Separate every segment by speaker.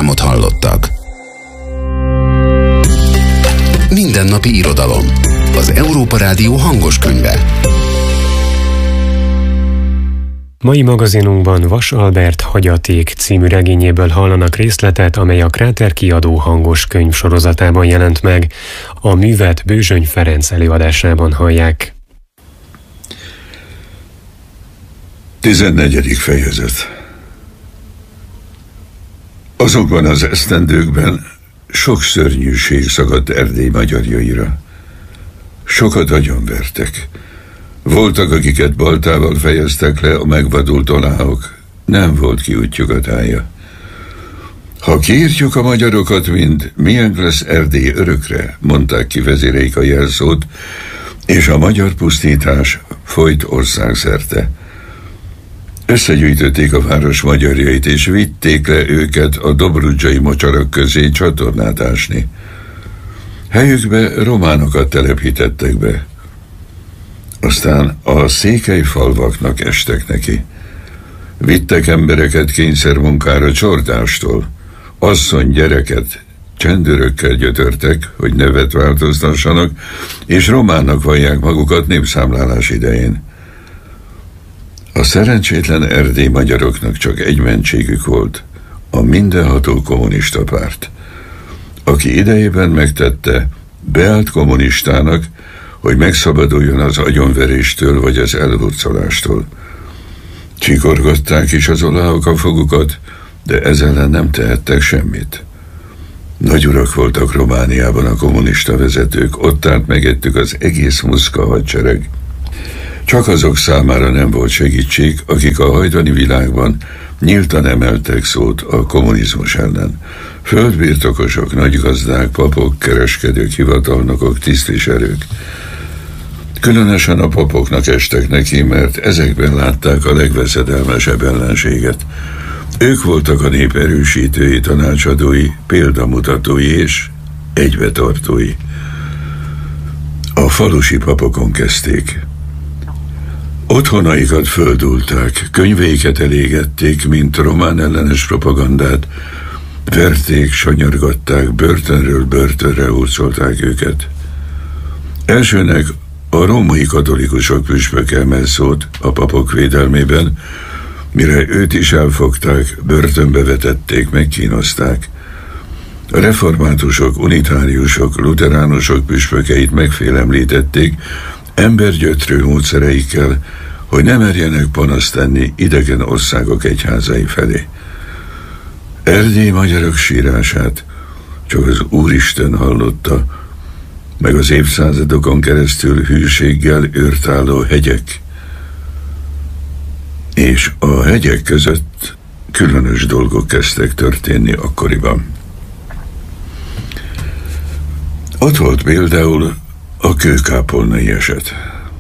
Speaker 1: számot hallottak. Mindennapi irodalom. Az Európa Rádió hangos könyve.
Speaker 2: Mai magazinunkban Vas Albert Hagyaték című regényéből hallanak részletet, amely a Kráter kiadó hangos könyv sorozatában jelent meg. A művet Bőzsöny Ferenc előadásában hallják.
Speaker 3: 14. fejezet. Azokban az esztendőkben sok szörnyűség szakadt Erdély magyarjaira. Sokat agyonvertek. Voltak, akiket baltával fejeztek le a megvadult oláhok. Nem volt kiútjuk a tája. Ha kiírtjuk a magyarokat mind, milyen lesz Erdély örökre, mondták ki vezéreik a jelszót, és a magyar pusztítás folyt országszerte. Összegyűjtötték a város magyarjait, és vitték le őket a dobrudzsai mocsarak közé csatornát ásni. Helyükbe románokat telepítettek be. Aztán a székely falvaknak estek neki. Vittek embereket kényszermunkára Csordástól, asszony gyereket csendőrökkel gyötörtek, hogy nevet változtassanak, és románnak vallják magukat népszámlálás idején. A szerencsétlen erdélyi magyaroknak csak egy mentségük volt, a mindenható kommunista párt. Aki idejében megtette, beállt kommunistának, hogy megszabaduljon az agyonveréstől vagy az elhurcolástól. Csikorgatták is az oláhok a fogukat, de ezzel ellen nem tehettek semmit. Nagy urak voltak Romániában a kommunista vezetők, ott állt megettük az egész muszka hadsereg. Csak azok számára nem volt segítség, akik a hajdani világban nyíltan emeltek szót a kommunizmus ellen. Földbirtokosok, nagygazdák, papok, kereskedők, hivatalnokok, tisztviselők. Különösen a papoknak estek neki, mert ezekben látták a legveszedelmesebb ellenséget. Ők voltak a nép erősítői, tanácsadói, példamutatói és egybetartói. A falusi papokon kezdték. Otthonaikat földulták, könyveiket elégették, mint román ellenes propagandát, verték, sanyargatták, börtönről börtönre hurcolták őket. Elsőnek a római katolikusok püspöke emel szót a papok védelmében, mire őt is elfogták, börtönbe vetették, megkínozták. A reformátusok, unitáriusok, luteránusok püspökeit megfélemlítették embergyötrő módszereikkel, hogy ne merjenek panaszt tenni idegen országok egyházai felé. Erdély magyarok sírását csak az Úristen hallotta, meg az évszázadokon keresztül hűséggel őrtálló hegyek. És a hegyek között különös dolgok kezdtek történni akkoriban. Ott volt például a kőkápolnai eset.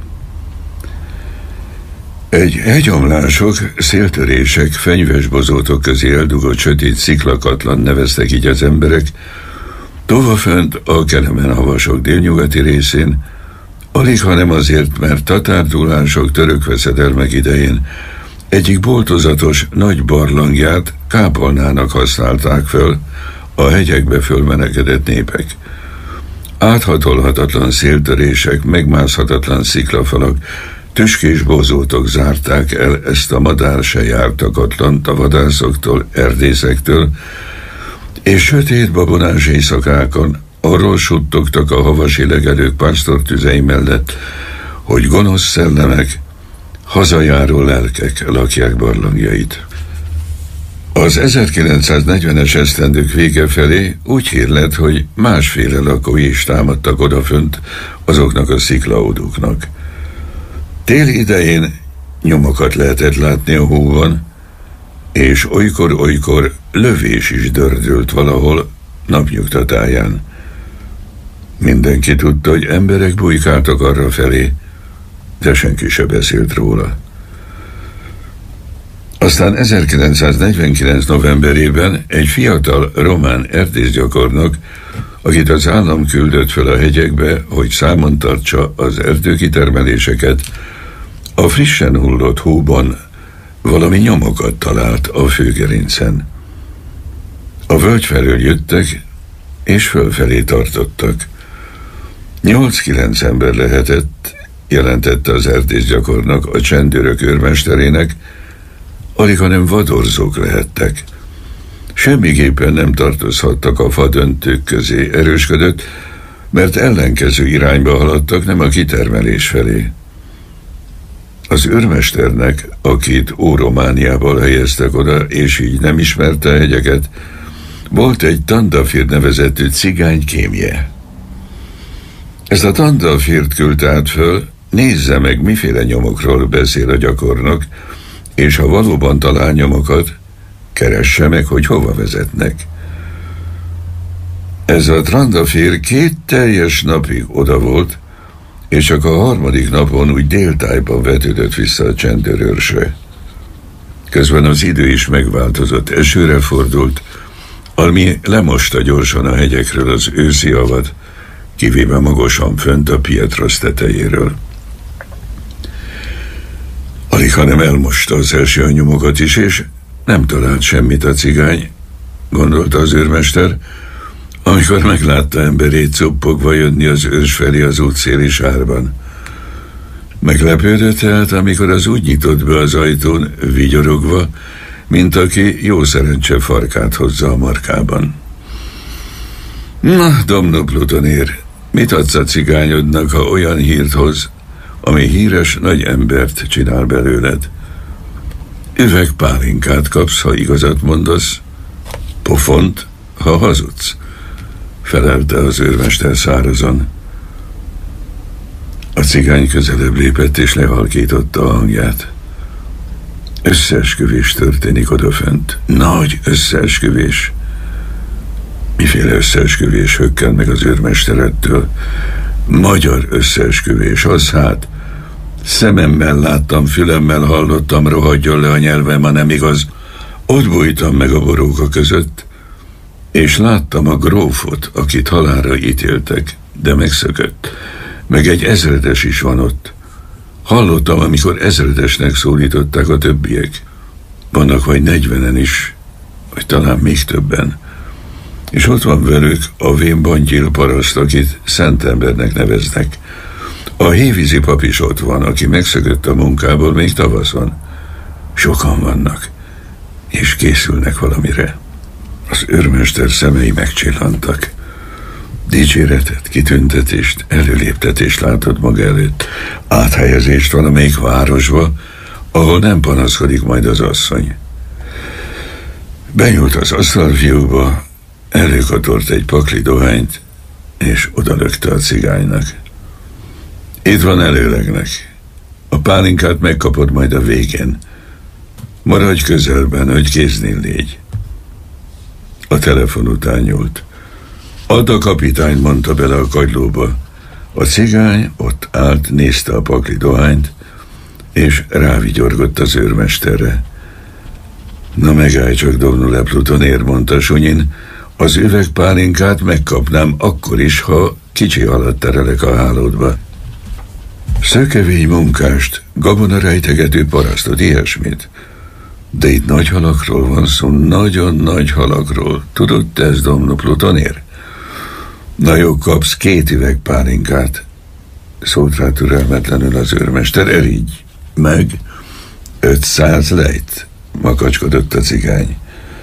Speaker 3: Egy hegyomlások, széltörések, fenyvesbozótok közé eldugott sötét sziklakatlan neveztek így az emberek, tovafönt a Kelemen-havasok délnyugati részén, alig hanem azért, mert tatárdulások, török veszedelmek idején egyik boltozatos nagy barlangját kápolnának használták föl a hegyekbe fölmenekedett népek. Áthatolhatatlan széltörések, megmászhatatlan sziklafalak, tüskés bozótok zárták el ezt a madár se jártakatlant a vadászoktól, erdészektől, és sötét babonás éjszakákon arról suttogtak a havasi legelők pásztortüzei mellett, hogy gonosz szellemek, hazajáró lelkek lakják barlangjait. Az 1940-es esztendők vége felé úgy hír lett, hogy másféle lakói is támadtak odafönt azoknak a sziklaóduknak. Tél idején nyomokat lehetett látni a hóban, és olykor-olykor lövés is dördült valahol napnyugtatáján. Mindenki tudta, hogy emberek bujkáltak arra felé, de senki se beszélt róla. Aztán 1949. novemberében egy fiatal román erdészgyakornok, akit az állam küldött fel a hegyekbe, hogy számon tartsa az erdőkitermeléseket, a frissen hullott hóban valami nyomokat talált a főgerincen. A völgy felől jöttek, és fölfelé tartottak. 8-9 ember lehetett, jelentette az erdészgyakornok a csendőrök őrmesterének, alighanem vadorzók lehettek. Semmiképpen nem tartozhattak a fadöntők közé, erősködött, mert ellenkező irányba haladtak, nem a kitermelés felé. Az őrmesternek, akit Óromániából helyeztek oda, és így nem ismerte a hegyeket, volt egy Tandafir nevezetű cigány kémje. Ezt a Tandafirt küldte át föl, nézze meg, miféle nyomokról beszél a gyakornok, és ha valóban talál nyomokat, keresse meg, hogy hova vezetnek. Ez a Trandafir 2 teljes napig oda volt, és csak a 3. napon úgy déltájban vetődött vissza a csendőrőrsre. Közben az idő is megváltozott, esőre fordult, ami lemosta gyorsan a hegyekről az őszi havat, kivéve magasan fönt a Pietros tetejéről. Alighanem elmosta az első nyomokat is, és nem talált semmit a cigány, gondolta az őrmester, amikor meglátta emberét cuppogva jönni az őrs felé az útszéli sárban. Meglepődött tehát, amikor az úgy nyitott be az ajtón, vigyorogva, mint aki jó szerencse farkát hozza a markában. Na, domnul Plutonér, mit adsz a cigányodnak, ha olyan hírt hoz, ami híres nagy embert csinál belőled? Üveg pálinkát kapsz, ha igazat mondasz, pofont, ha hazudsz, felelte az őrmester szárazon. A cigány közelebb lépett és lehalkította a hangját. Összeesküvés történik odafent. Nagy összeesküvés. Miféle összeesküvés, hökkel meg az őrmesterettől? Magyar összeesküvés, az hát. Szememmel láttam, fülemmel hallottam, rohadjon le a nyelvem, ha nem igaz. Ott bújtam meg a boróka között, és láttam a grófot, akit halálra ítéltek, de megszökött. Meg egy ezredes is van ott. Hallottam, amikor ezredesnek szólították a többiek. Vannak vagy 40-en is, vagy talán még többen. És ott van velük a vén Bangyil paraszt, akit szent embernek neveznek. A hévízi pap is ott van, aki megszökött a munkából még tavaszon. Sokan vannak, és készülnek valamire. Az őrmester szemei megcsillantak. Dicséretet, kitüntetést, előléptetést látott maga előtt. Áthelyezést valamelyik városba, ahol nem panaszkodik majd az asszony. Benyúlt az asztalfiúkba, előkatort egy pakli dohányt, és odalökte a cigánynak. Itt van előlegnek. A pálinkát megkapod majd a végén. Maradj közelben, hogy kéznél légy. A telefon után nyúlt. Add a kapitány, mondta bele a kagylóba. A cigány ott állt, nézte a pakli dohányt, és rávigyorgott az őrmesterre. Na megállj csak, domnule Plutonér, mondta Sunyin, az üvegpálinkát megkapnám akkor is, ha kicsi halat terelek a hálódba. Szökevény munkást, gabonarejtegető parasztot, ilyesmit. De itt nagy halakról van szó, nagyon nagy halakról. Tudod te ezt, domnul Plutonér? Na jó, kapsz 2 üvegpálinkát, szólt rá türelmetlenül az őrmester. Erigy meg 500 lejt, makacskodott a cigány.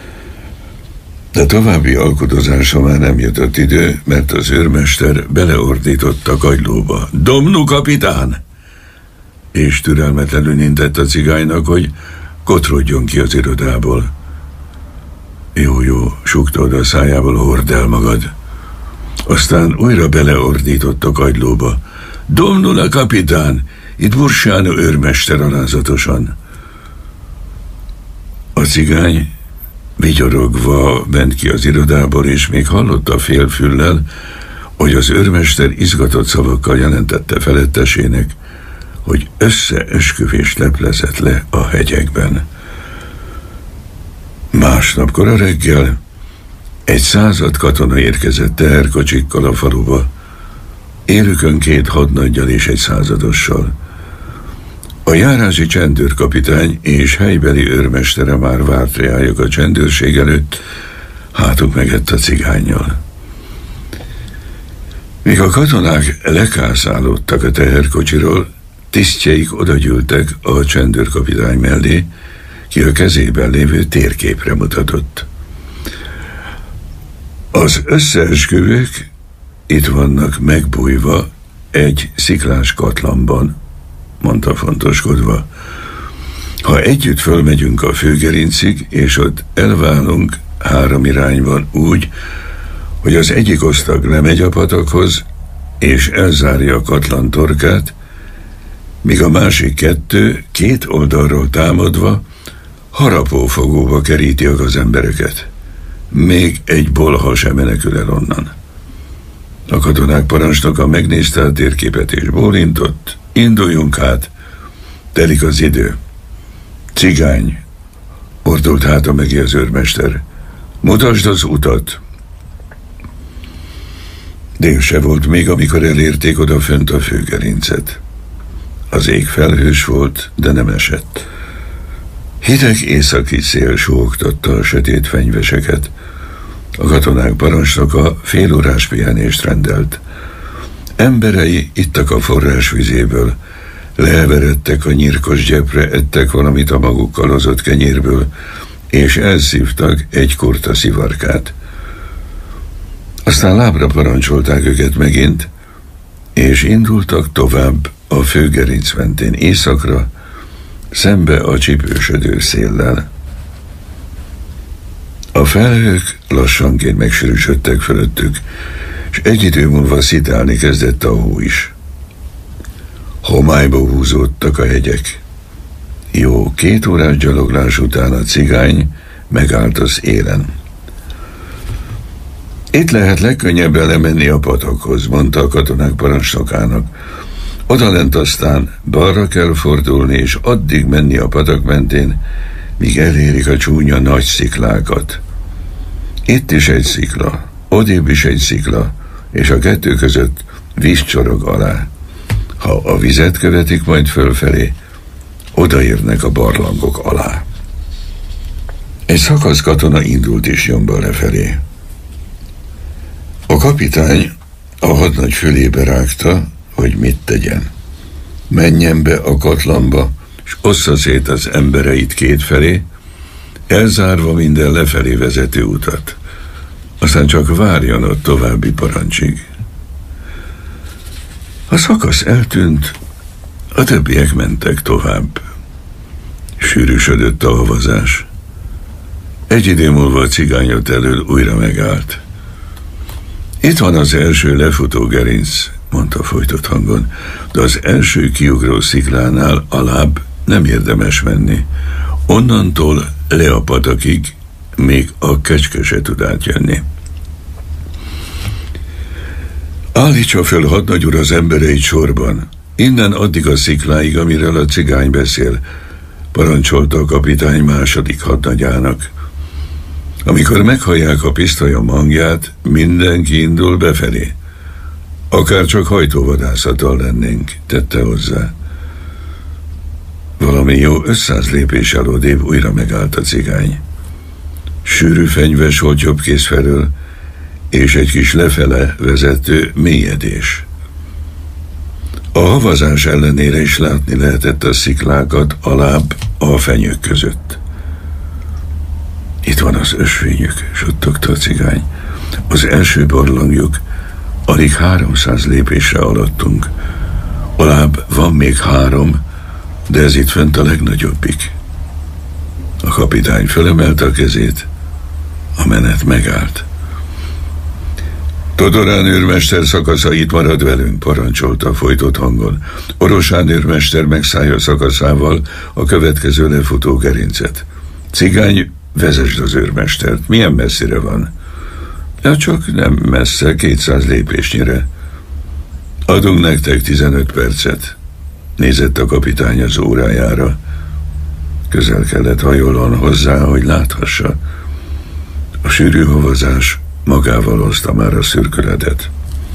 Speaker 3: De további alkudozásra már nem jutott idő, mert az őrmester beleordított a kagylóba. Domnul kapitán! És türelmetlenül intett a cigánynak, hogy kotrodjon ki az irodából. Jó, súgta oda a szájából, hord el magad. Aztán újra beleordított a kagylóba. Domnul a kapitán! Itt Bursánó őrmester alázatosan. A cigány vigyorogva ment ki az irodából, és még hallotta félfüllel, hogy az őrmester izgatott szavakkal jelentette felettesének, hogy összeesküvést leplezett le a hegyekben. Másnap kora reggel egy 100 katona érkezett teherkocsikkal a faluba, élükön 2 hadnaggyal és egy 100-adossal. A járási csendőrkapitány és helybeli őrmestere már várt rájuk a csendőrség előtt, hátuk megett a cigánnyal. Míg a katonák lekászálódtak a teherkocsiról, tisztjeik odagyűltek a csendőrkapitány mellé, ki a kezében lévő térképre mutatott. Az összeesküvők itt vannak megbújva egy sziklás katlanban, mondta fontoskodva. Ha együtt fölmegyünk a főgerincig, és ott elválunk 3 irányban úgy, hogy az egyik osztag lemegy a patakhoz, és elzárja a katlan torkát, míg a másik 2 két oldalról támadva harapófogóba keríti a gazembereket. Még egy bolha sem menekül el onnan. A katonák parancsnoka megnézte a térképet és bólintott. Induljunk hát, telik az idő. Cigány, ordult háta mögé az őrmester. Mutasd az utat. Dél se volt még, amikor elérték oda fönt a főgerincet. Az ég felhős volt, de nem esett. Hideg északi szél súgtatta a sötét fenyveseket. A katonák parancsnoka félórás pihenést rendelt. Emberei ittak a forrás vizéből, leheveredtek a nyírkos gyepre, ettek valamit a magukkal hozott kenyérből, és elszívtak egy kurta szivarkát. Aztán lábra parancsolták őket megint, és indultak tovább a főgerinc mentén északra, szembe a csipősödő széllel. A felhők lassanként megsűrűsödtek fölöttük, és egy idő múlva szitálni kezdett a hó is. Homályba húzódtak a hegyek. Jó 2 órás gyaloglás után a cigány megállt az élen. Itt lehet legkönnyebben lemenni a patakhoz, mondta a katonák parancsnokának. Odalent aztán balra kell fordulni, és addig menni a patak mentén, míg elérik a csúnya nagy sziklákat. Itt is egy szikla, odébb is egy szikla, és a 2 között víz csorog alá. Ha a vizet követik majd fölfelé, odaérnek a barlangok alá. Egy szakasz katona indult is jomba lefelé. A kapitány a hadnagy fölébe rágta, hogy mit tegyen. Menjen be a katlanba, és ossza szét az embereit 2 felé, elzárva minden lefelé vezető utat. Aztán csak várjon ott további parancsig. A szakasz eltűnt, a többiek mentek tovább. Sűrűsödött a havazás. Egy idő múlva a cigányot elől újra megállt. Itt van az első lefutó gerinc, mondta folytott hangon, de az első kiugró sziklánál alább nem érdemes menni. Onnantól le a patakig még a kecske se tud átjönni. Állítsa föl hadnagy úr az embereit sorban, innen addig a szikláig, amiről a cigány beszél, parancsolta a kapitány második hadnagyának. Amikor meghallják a pisztolyom hangját, mindenki indul befelé. Akár csak hajtóvadászattal lennénk, tette hozzá. Valami jó 500 lépéssel odébb újra megállt a cigány. Sűrű fenyves volt jobb kéz felől, és egy kis lefele vezető mélyedés. A havazás ellenére is látni lehetett a sziklákat alább a fenyők között. Itt van az ösvényük, suttogta a cigány. Az első barlangjuk, alig 300 lépésre alattunk. Alább van még 3, de ez itt fönt a legnagyobbik. A kapitány fölemelte a kezét, a menet megállt. Todorán őrmester szakasza itt marad velünk, parancsolta folytott hangon. Orosán őrmester megszállja szakaszával a következő lefutó gerincet. Cigány, vezesd az őrmestert. Milyen messzire van? Ja, csak nem messze, 200 lépésnyire. Adunk nektek 15 percet. Nézett a kapitány az órájára. Közel kellett hajolon hozzá, hogy láthassa. A sűrű havazás magával hozta már a szürkületet.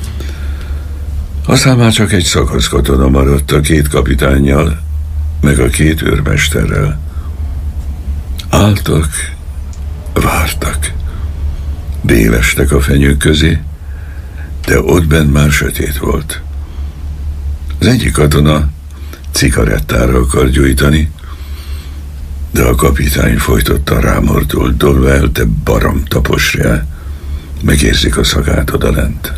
Speaker 3: Aztán már csak egy szakaszkatona maradt a 2 kapitánnyal, meg a 2 őrmesterrel. Álltak, vártak. Beélestek a fenyők közé, de ott bent már sötét volt. Az egyik katona cigarettára akar gyújtani, de a kapitány folytotta rámordult Dolwell, te barom taposrá, megérzik a szagát odalent.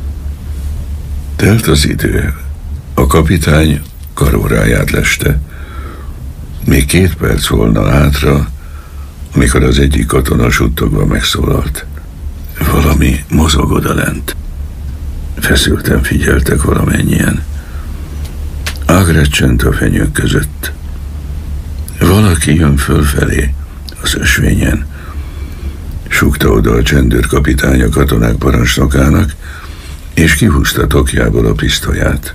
Speaker 3: Telt az idő, a kapitány karóráját leste. Még 2 perc volna hátra, amikor az egyik katona suttogva megszólalt. Valami mozog odalent. Feszülten figyeltek valamennyien. Ágrecsent a fenyők között. Valaki jön fölfelé az ösvényen. Súgta oda a csendőrkapitány a katonák parancsnokának, és kihúzta tokjából a pisztolyát.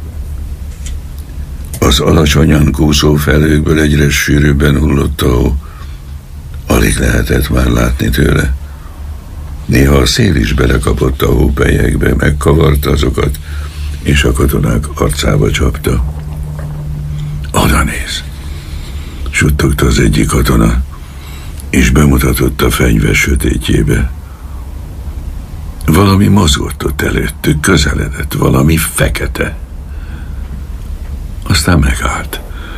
Speaker 3: Az alacsonyan kúszó felőkből egyre sűrűbben hullott a hó. Alig lehetett már látni tőle. Néha a szél is belekapott a hópelyekbe, megkavarta azokat, és a katonák arcába csapta. Oda néz! Suttogta az egyik katona, és bemutatott a fenyve sötétjébe. Valami mozgott ott előttük, közeledett, valami fekete. Aztán megállt.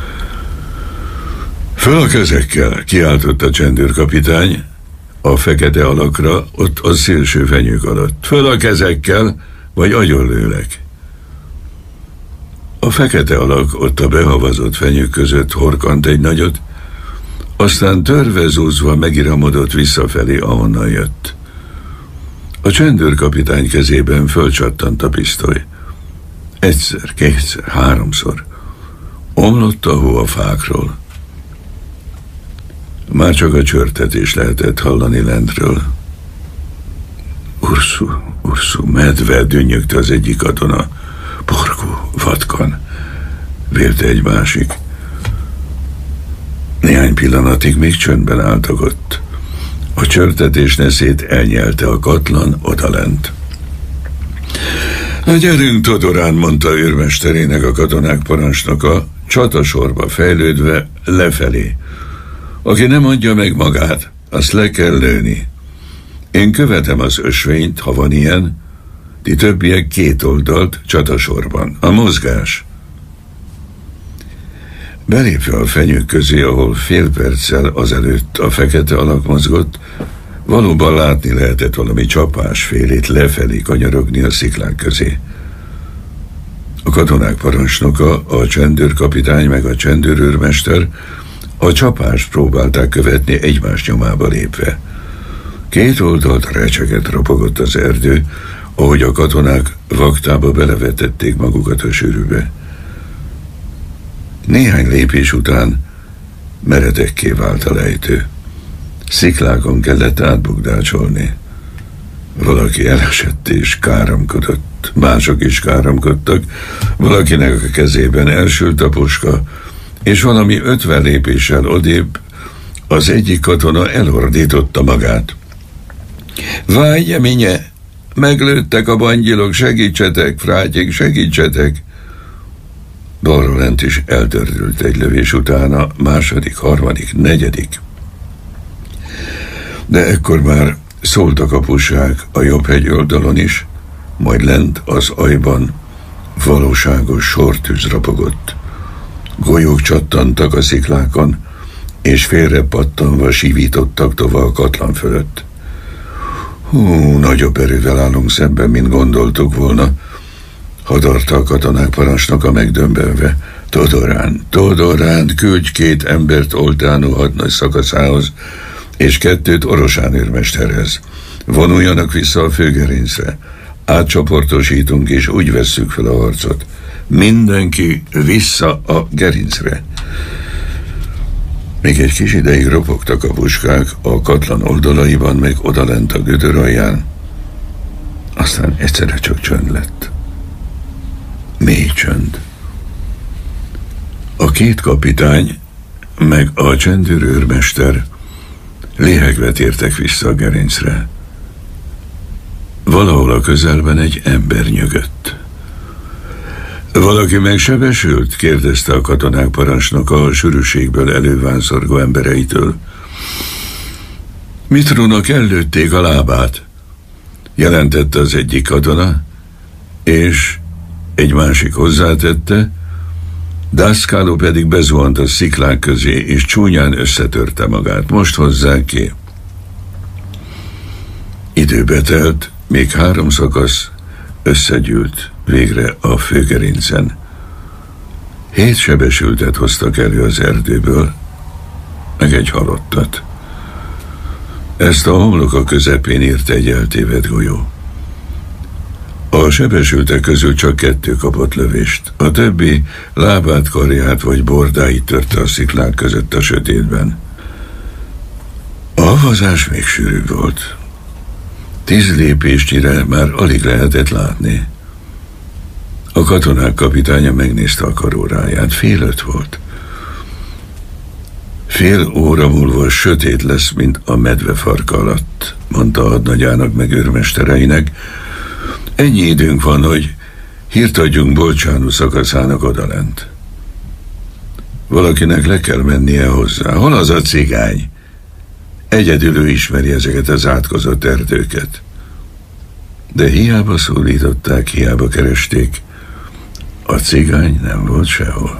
Speaker 3: Föl a kezekkel, kiáltott a csendőrkapitány a fekete alakra, ott a szélső fenyők alatt. Föl a kezekkel, vagy agyonlőlek. A fekete alak ott a behavazott fenyők között horkant egy nagyot, aztán törve-zúzva megiramodott visszafelé, ahonnan jött. A csendőrkapitány kezében fölcsattant a pisztoly. 1-szer, 2-szer, 3-szor. Omlott a hó a fákról. Már csak a csörtetés lehetett hallani lentről. Ursu, medve, dünnyögte az egyik katona. Borgó, vatkan, vélte egy másik. Néhány pillanatig még csöndben álltak ott. A csörtetés neszét elnyelte a katlan odalent. Na gyerünk, Todorán, mondta őrmesterének a katonák parancsnoka, csatasorba fejlődve lefelé. Aki nem adja meg magát, azt le kell lőni. Én követem az ösvényt, ha van ilyen, ti többiek 2 oldalt csatasorban. A mozgás. Belépve a fenyők közé, ahol fél perccel azelőtt a fekete alak mozgott, valóban látni lehetett valami csapásfélét lefelé kanyarogni a sziklák közé. A katonák parancsnoka, a csendőrkapitány meg a csendőrőrmester a csapást próbálták követni egymás nyomába lépve. 2 oldalt recseget ropogott az erdő, ahogy a katonák vaktába belevetették magukat a sűrűbe. Néhány lépés után meredekké vált a lejtő. Sziklákon kellett átbukdácsolni. Valaki elesett és káromkodott, mások is káromkodtak, valakinek a kezében elsült a puska, és valami 50 lépéssel odébb az egyik katona elordította magát. Vágyeménye, meglőttek a bangyilok, segítsetek, frátyék, segítsetek! Balra lent is eltördült egy lövés utána, 2., 3., 4. De ekkor már szóltak a puskák a jobb hegy oldalon is, majd lent az ajban valóságos sortűz ropogott. Golyók csattantak a sziklákon, és félre pattanva sivítottak tovább a katlan fölött. Nagyobb erővel állunk szemben, mint gondoltuk volna, hadarta a katonák parancsnoka megdömbenve. Todorán, küldj 2 embert Oltánó hadnagy szakaszához, és 2 Orosán őrmesterhez. Vonuljanak vissza a főgerincre. Átcsoportosítunk, és úgy vesszük fel a harcot. Mindenki vissza a gerincre. Még egy kis ideig ropogtak a puskák a katlan oldalaiban, meg odalent a gödör alján. Aztán egyszerre csak csönd lett. Mély csönd. A 2 kapitány, meg a csendőrőrmester léhegve tértek vissza a gerincre. Valahol a közelben egy ember nyögött. Valaki megsebesült? Kérdezte a katonák parancsnoka a sűrűségből elővánszorgó embereitől. Mitrónak ellőtték a lábát, jelentette az egyik katona, és egy másik hozzátette, Daskalo pedig bezuhant a sziklák közé, és csúnyán összetörte magát. Most hozzák ki. Időbe telt, még 3 szakasz összegyűlt végre a főgerincen. 7 sebesültet hoztak elő az erdőből, meg egy halottat. Ezt a homloka közepén írta egy eltévedt golyó. A sebesültek közül csak 2 kapott lövést. A többi lábát, karját vagy bordáit törte a sziklák között a sötétben. A havazás még sűrűbb volt. 10 lépésnyire már alig lehetett látni. A katonák kapitánya megnézte a karóráját. 4:30 volt. Fél óra múlva sötét lesz, mint a medvefarka alatt, mondta a hadnagyának meg őrmestereinek. Ennyi időnk van, hogy hírt adjunk Bolcsánó szakaszának odalent. Valakinek le kell mennie hozzá. Hol az a cigány? Egyedül ő ismeri ezeket az átkozott erdőket. De hiába szólították, hiába keresték. A cigány nem volt sehol.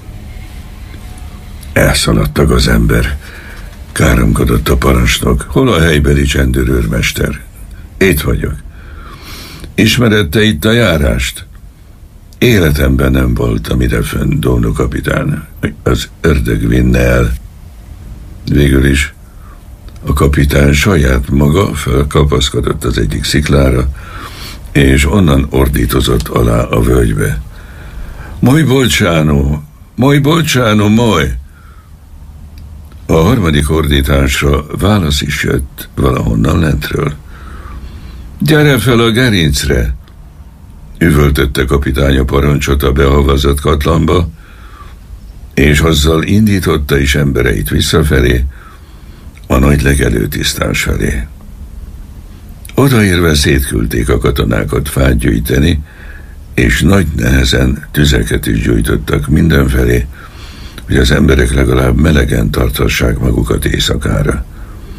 Speaker 3: Elszaladtak az ember. Káromkodott a parancsnok. Hol a helybeli csendőrőrmester? Itt vagyok. Ismered te itt a járást? Életemben nem voltam idefönn, Dónó kapitán. Az ördög vinne el. Végül is a kapitán saját maga felkapaszkodott az egyik sziklára, és onnan ordítozott alá a völgybe. Moj Bolcsánó! Moj Bolcsánó, moj! A harmadik ordításra válasz is jött valahonnan lentről. Gyere fel a gerincre! Üvöltötte kapitány a parancsot a behavazott katlanba, és azzal indította is embereit visszafelé, a nagy legelő tisztás felé. Odaérve szétküldték a katonákat fát gyűjteni, és nagy nehezen tüzeket is gyújtottak mindenfelé, hogy az emberek legalább melegen tartassák magukat éjszakára.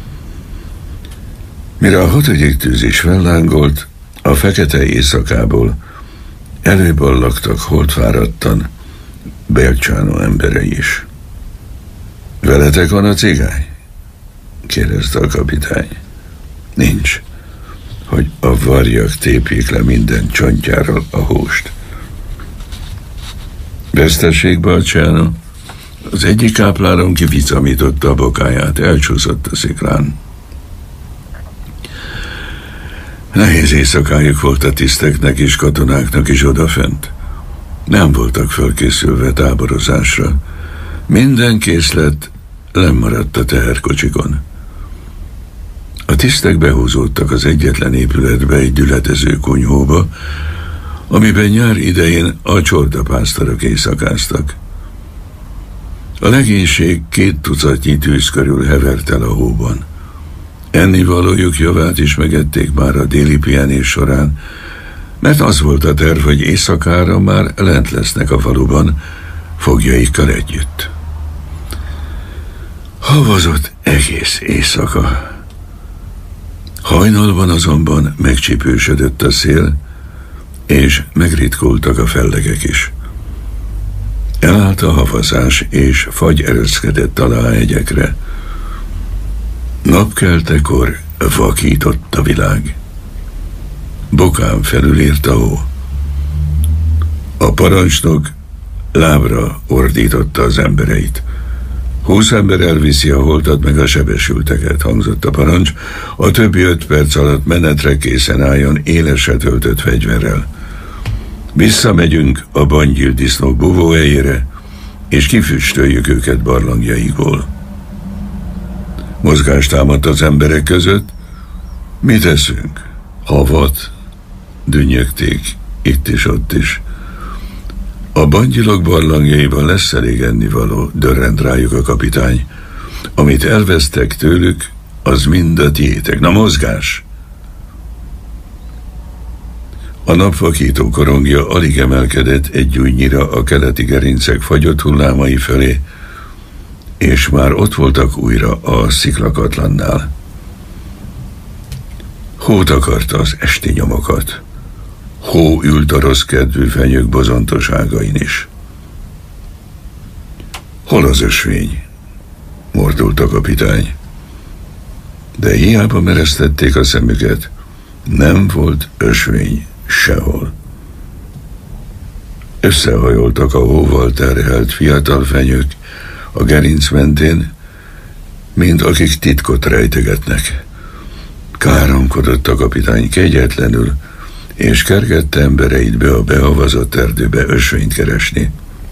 Speaker 3: Mire a 6. tűz is fellángolt, a fekete éjszakából előballagtak holtfáradtan Bolcsánó emberei is. Veletek van a cigány? Kérdezte a kapitány. Nincs, hogy a varjak tépjék le minden csontjáról a húst. Vesztesség, Bolcsánó? Az egyik kápláron kivicamította a bokáját, elcsúszott a sziklán. Nehéz éjszakájuk volt a tiszteknek és katonáknak is odafent. Nem voltak felkészülve táborozásra. Minden készlet lemaradt a teherkocsikon. A tisztek behúzódtak az egyetlen épületbe, egy dületező kunyhóba, amiben nyár idején a csordapásztorok éjszakáztak. A legénység 2 tucatnyi tűz körül hevert el a hóban. Ennivalójuk javát is megették már a déli pihenés során, mert az volt a terv, hogy éjszakára már lent lesznek a faluban, foglyaikkal együtt. Havazott egész éjszaka. Hajnalban azonban megcsipősödött a szél, és megritkultak a fellegek is. Elállt a havazás, és fagy ereszkedett alá a hegyekre. Napkeltekor vakított a világ. Bokán felül írt a hó. A parancsnok lábra ordította az embereit. 20 ember elviszi a holtat meg a sebesülteket, hangzott a parancs. A többi 5 perc alatt menetre készen álljon élesre töltött fegyverrel. Visszamegyünk a bangyildisznók búvóhelyére, és kifüstöljük őket barlangjaikból. Mozgást támadt az emberek között. Mit teszünk? Havat? Dünnyögték itt is, ott is. A bangyilok barlangjaiban lesz elég ennivaló, dörrent rájuk a kapitány. Amit elvesztek tőlük, az mind a tiétek. Na, mozgás! A napvakító korongja alig emelkedett egy gyújnyira a keleti gerincek fagyott hullámai felé, és már ott voltak újra a sziklakatlannál. Hó takarta az esti nyomokat. Hó ült a rossz kedvű fenyők bozontoságain is. Hol az ösvény? Mordult a kapitány. De hiába meresztették a szemüket, nem volt ösvény sehol. Összehajoltak a hóval terhelt fiatal fenyők a gerinc mentén, mint akik titkot rejtegetnek. Káromkodott a kapitány kegyetlenül, és kergette embereit be a behavazott erdőbe ösvényt keresni.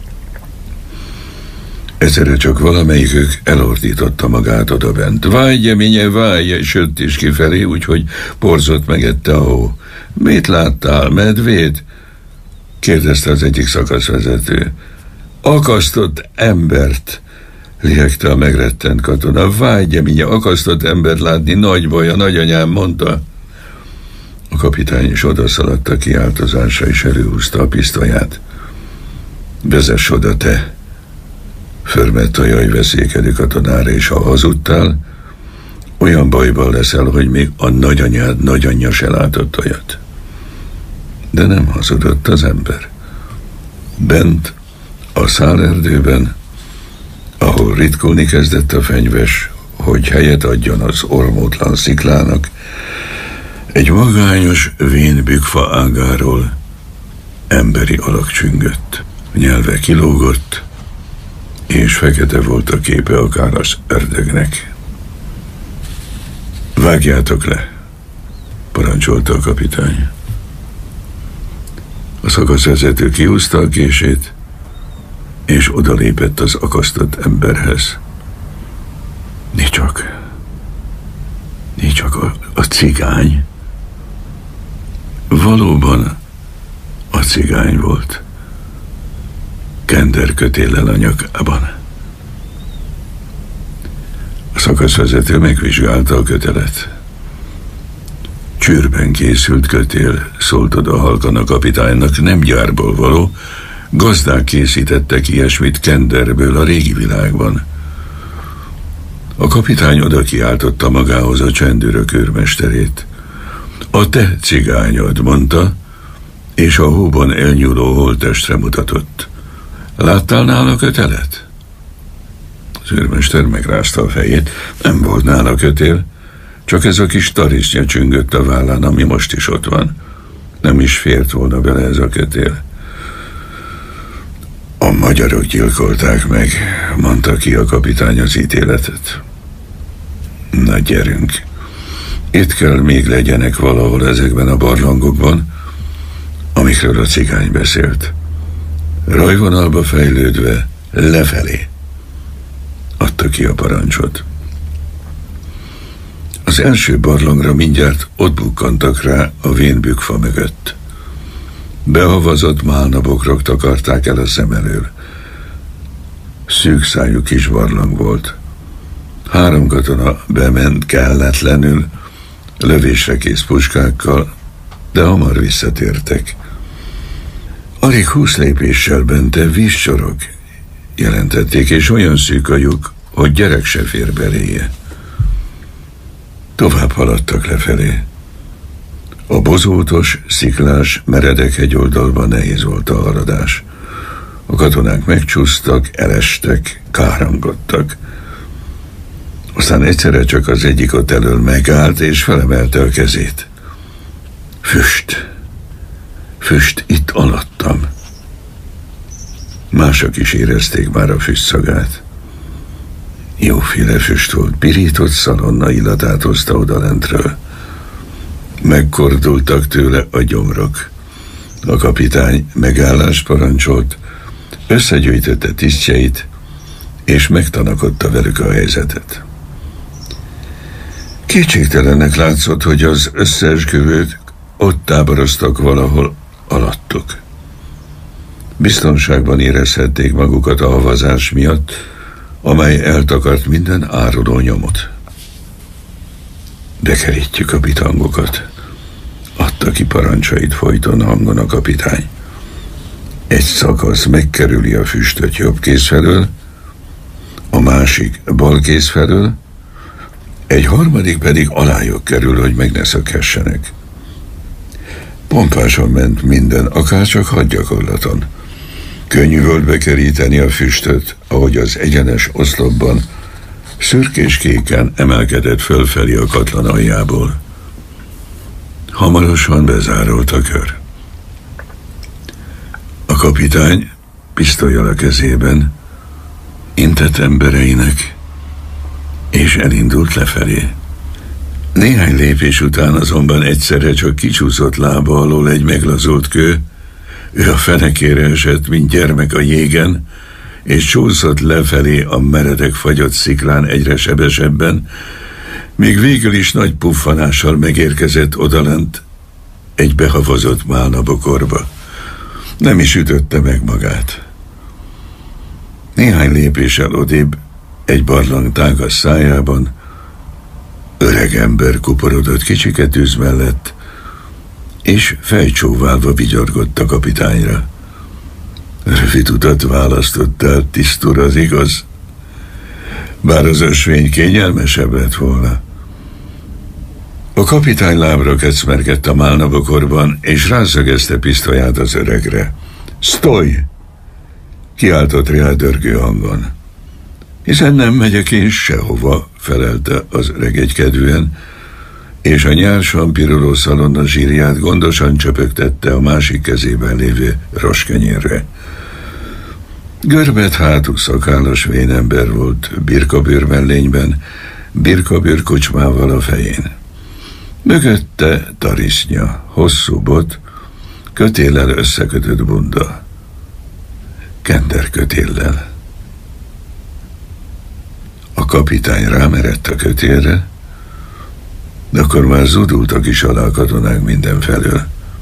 Speaker 3: Egyszerre csak valamelyikük elordította magát odabent. Válj, gyeménye, válj, és jött is kifelé, úgyhogy porzott megette a hó. Mit láttál, medvét? Kérdezte az egyik szakaszvezető. Akasztott embert, liegte a megrettent katona. Válj, gyeménye, akasztott embert látni, nagy baj, a nagyanyám mondta. A kapitány is odaszaladt a kiáltozásra, és előhúzta a pisztolyát. Vezess oda, te! Förmett a jajveszékedő katonára, és ha hazudtál, olyan bajban leszel, hogy még a nagyanyád nagyanyja se látott olyat. De nem hazudott az ember. Bent, a szálerdőben, ahol ritkulni kezdett a fenyves, hogy helyet adjon az ormótlan sziklának, egy magányos vén bükfa ágáról emberi alak csüngött. A nyelve kilógott, és fekete volt a képe akár az ördögnek. Vágjátok le, parancsolta a kapitány. A szakaszvezető kihúzta a kését, és odalépett az akasztott emberhez. Nincs csak a cigány. Valóban a cigány volt. Kenderkötéllel a nyakában. A szakaszvezető megvizsgálta a kötelet. Csőrben készült kötél, szólt oda halkan a kapitánynak, nem gyárból való, gazdák készítettek ilyesmit Kenderből a régi világban. A kapitány oda kiáltotta magához a csendőrök őrmesterét. A te cigányod, mondta, és a hóban elnyúló holttestre mutatott. Láttál nála kötelet? Az őrmester megrázta a fejét. Nem volt nála kötél, csak ez a kis tarisznya csüngött a vállán, ami most is ott van. Nem is fért volna bele ez a kötél. A magyarok gyilkolták meg, mondta ki a kapitány az ítéletet. Na gyerünk, itt kell még legyenek valahol ezekben a barlangokban, amikről a cigány beszélt. Rajvonalba fejlődve lefelé adta ki a parancsot. Az első barlangra mindjárt ott bukkantak rá a vénbükfa mögött. Behavazott málnabokrok takarták el a szem elől. Szűk szájú kis barlang volt. 3 katona bement kelletlenül, lövésre kész puskákkal, de hamar visszatértek. Alig 20 lépéssel bente vízcsorog, jelentették, és olyan szűk a lyuk, hogy gyerek se fér beléje. Tovább haladtak lefelé. A bozótos, sziklás, meredek hegyoldalban nehéz volt a haladás. A katonák megcsúsztak, elestek, káromkodtak. Aztán egyszerre csak az egyik ott elől megállt, és felemelte a kezét. Füst itt alattam. Mások is érezték már a füst szagát. Jóféle füst volt, pirított szalonna illatát hozta oda lentről. Megkordultak tőle a gyomrok. A kapitány megállást parancsolt, összegyűjtötte tisztjeit, és megtanakodta velük a helyzetet. Kétségtelennek látszott, hogy az összeesküvők ott táboroztak valahol alattuk. Biztonságban érezhették magukat a havazás miatt, amely eltakart minden áruló nyomot. Bekerítjük a bitangokat, adta ki parancsait folyton hangon a kapitány. Egy szakasz megkerüli a füstöt jobb kéz felől, a másik bal kéz felől, egy harmadik pedig alájuk kerül, hogy meg ne szökhessenek. Pompásan ment minden, akárcsak hadgyakorlaton. Könnyű volt bekeríteni a füstöt, ahogy az egyenes oszlopban szürkés-kéken emelkedett fölfelé a katlan aljából. Hamarosan bezárult a kör. A kapitány pisztollyal a kezében intett embereinek, és elindult lefelé. Néhány lépés után azonban egyszerre csak kicsúszott lába alól egy meglazult kő, ő a fenekére esett, mint gyermek a jégen, és csúszott lefelé a meredek fagyott sziklán egyre sebesebben, míg végül is nagy puffanással megérkezett odalent egy behavazott málnabokorba. Nem is ütötte meg magát. Néhány lépéssel odébb, egy barlang tágas szájában, öreg ember kuporodott kicsike tűz mellett, és fejcsóválva vigyorgott a kapitányra. Rövid utat választottál, tisztúr, az igaz? Bár az ösvény kényelmesebb lett volna. A kapitány lábra kecmergett a málnabokorban, és rászögezte pisztolyát az öregre. Sztoj! Kiáltott rá dörgő hangon. Hiszen nem megyek én sehova, felelte az öreg egykedvűen, és a nyársan piruló szalonna zsírját gondosan csöpögtette a másik kezében lévő roskenyérre. Görbet hátú szakállas vénember volt, birkabőr mellényben, birkabőr kocsmával a fején. Mögötte tarisznya, hosszú bot, kötéllel összekötött bunda, kenderkötéllel. A kapitány rámerett a kötélre, de akkor már zúdultak is alá a katonák mindenfelől.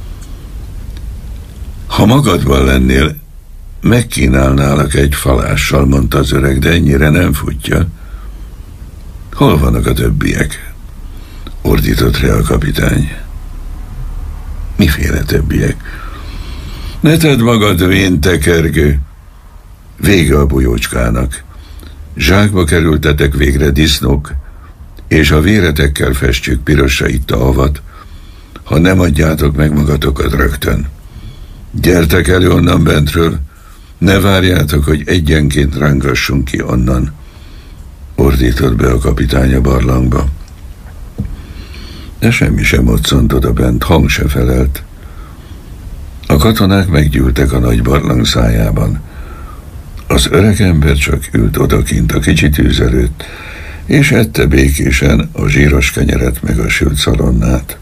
Speaker 3: Ha magadban lennél, megkínálnálak egy falással, mondta az öreg, de ennyire nem futja. Hol vannak a többiek? Ordított rá a kapitány. Miféle többiek? Ne tedd magad vén, tekergő! Vége a bujócskának. Zsákba kerültetek végre disznók, és a véretekkel festjük pirosra itt a havat, ha nem adjátok meg magatokat rögtön. Gyertek elő onnan bentről, ne várjátok, hogy egyenként rángassunk ki onnan, ordított be a kapitány a barlangba. De semmi sem moccant oda bent, hang se felelt. A katonák meggyűltek a nagy barlang szájában. Az öreg ember csak ült odakint a kicsi tűz előtt, és ette békésen a zsíros kenyeret meg a sült szalonnát.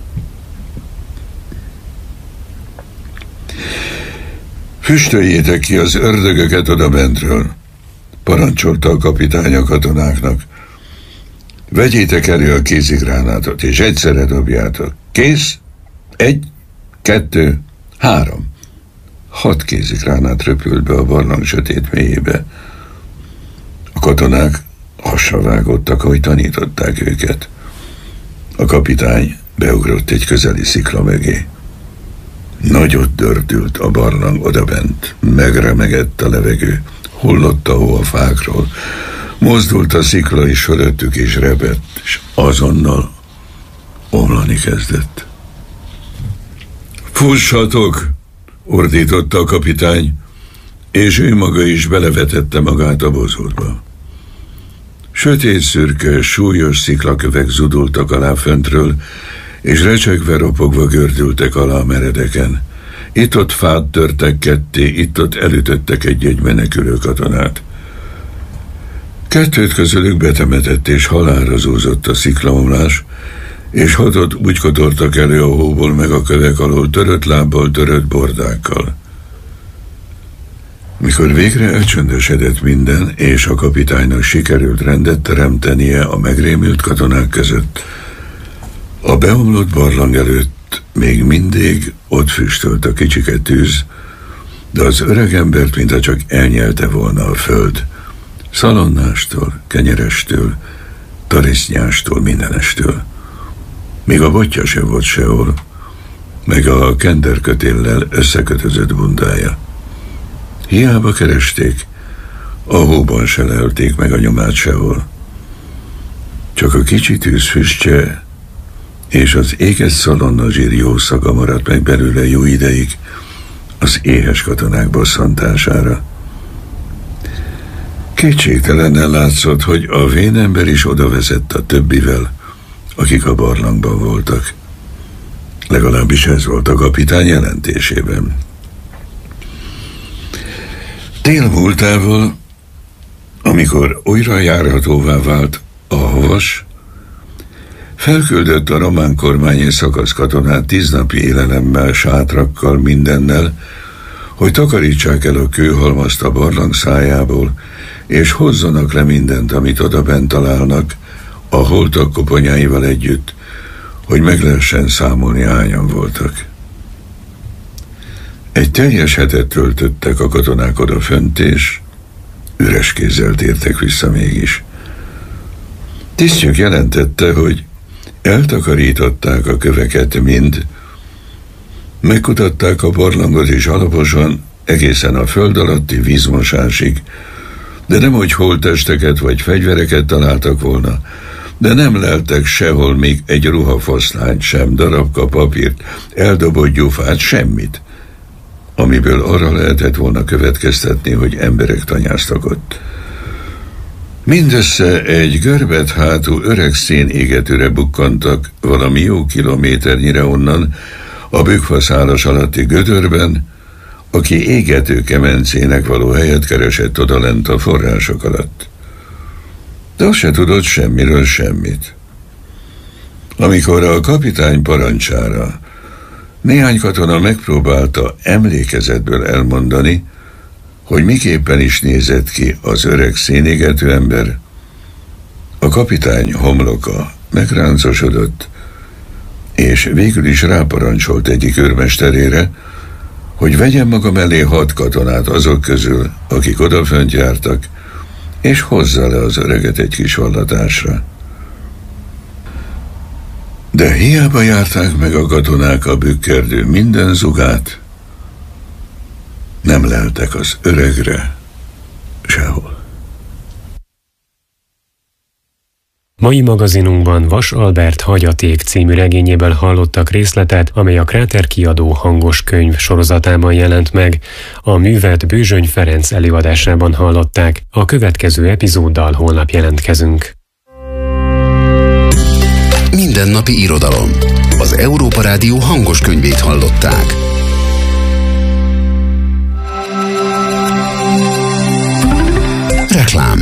Speaker 3: Füstöljétek ki az ördögöket oda bentről, parancsolta a kapitány a katonáknak. Vegyétek elő a kézigránátot, és egyszerre dobjátok. Kész? 1, 2, 3. 6 kézigránát röpült be a barlang sötét mélyébe. A katonák hasra vágottak, ahogy tanították őket. A kapitány beugrott egy közeli szikla mögé. Nagyot dördült a barlang odabent, megremegett a levegő, hullott a hó a fákról, mozdult a szikla is fölöttük, és rebett, és azonnal omlani kezdett. Fussatok! Ordította a kapitány, és ő maga is belevetette magát a bozótba. Sötét szürke, súlyos sziklakövek zudultak alá föntről, és recsegve ropogva gördültek alá a meredeken. Itt-ott fát törtek ketté, itt-ott elütöttek egy-egy menekülő katonát. Kettőt közülük betemetett, és halálra zúzott a sziklaomlás, és hatot úgy kotortak elő a hóból meg a kövek alól, törött lábbal, törött bordákkal. Mikor végre elcsöndesedett minden, és a kapitánynak sikerült rendet teremtenie a megrémült katonák között, a beomlott barlang előtt még mindig ott füstölt a kicsike tűz, de az öreg embert mintha csak elnyelte volna a föld, szalonnástól, kenyerestől, tarisznyástól, mindenestől. Még a botja se volt sehol, meg a kenderkötéllel összekötözött bundája. Hiába keresték, a hóban se lelték meg a nyomát sehol. Csak a kicsi tűzfüstje és az éges szalonnazsír jó szaga maradt meg belőle jó ideig az éhes katonák bosszantására. Kétségtelenen látszott, hogy a vénember is oda vezett a többivel, akik a barlangban voltak. Legalábbis ez volt a kapitány jelentésében. Tél múltával, amikor újra járhatóvá vált a havas, felküldött a román kormány egy szakaszkatonát 10 napi élelemmel, sátrakkal, mindennel, hogy takarítsák el a kőhalmazt a barlang szájából, és hozzanak le mindent, amit odabent találnak, a holtak koponyáival együtt, hogy meg lehessen számolni, hányan voltak. Egy teljes hetet töltöttek a katonák odafönt, és üres kézzel tértek vissza mégis. Tisztjük jelentette, hogy eltakarították a köveket mind, megkutatták a barlangot is alaposan, egészen a föld alatti vízmosásig, de nem hogy holttesteket vagy fegyvereket találtak volna, de nem leltek sehol még egy ruhafoszlányt sem, darabka papírt, eldobott gyufát, semmit, amiből arra lehetett volna következtetni, hogy emberek tanyáztak ott. Mindössze egy görbet hátú öreg szénégetőre bukkantak valami jó kilométernyire onnan, a bükkfaszálas alatti gödörben, aki égető kemencének való helyet keresett odalent a források alatt. De azt se tudott semmiről semmit. Amikor a kapitány parancsára néhány katona megpróbálta emlékezetből elmondani, hogy miképpen is nézett ki az öreg szénégető ember, a kapitány homloka megráncosodott, és végül is ráparancsolt egyik őrmesterére, hogy vegyen maga mellé 6 katonát azok közül, akik odafönt jártak, és hozza le az öreget egy kis vallatásra. De hiába járták meg a katonák a bükkerdő minden zugát, nem leltek az öregre sehol.
Speaker 2: Mai magazinunkban Vas Albert Hagyaték című regényéből hallottak részletet, amely a Kráter kiadó hangos könyv sorozatában jelent meg. A művet Bőzsöny Ferenc előadásában hallották. A következő epizóddal holnap jelentkezünk.
Speaker 1: Mindennapi irodalom. Az Európa Rádió hangos könyvét hallották. Reklám.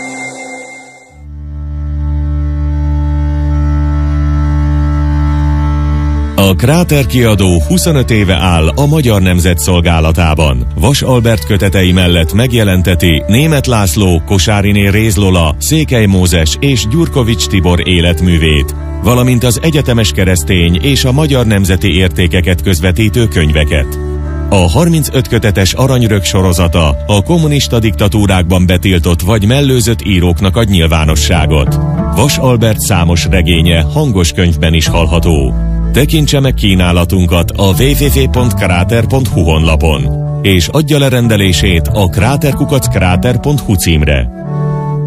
Speaker 4: A Kráter kiadó 25 éve áll a Magyar Nemzet szolgálatában. Vas Albert kötetei mellett megjelenteti Németh László, Kosáriné Réz Lola, Székely Mózes és Gyurkovics Tibor életművét, valamint az egyetemes keresztény és a magyar nemzeti értékeket közvetítő könyveket. A 35 kötetes Aranyrög sorozata a kommunista diktatúrákban betiltott vagy mellőzött íróknak ad nyilvánosságot. Vas Albert számos regénye hangos könyvben is hallható. Tekintse meg kínálatunkat a www.krater.hu honlapon, és adja le rendelését a kráterkukackrater.hu címre.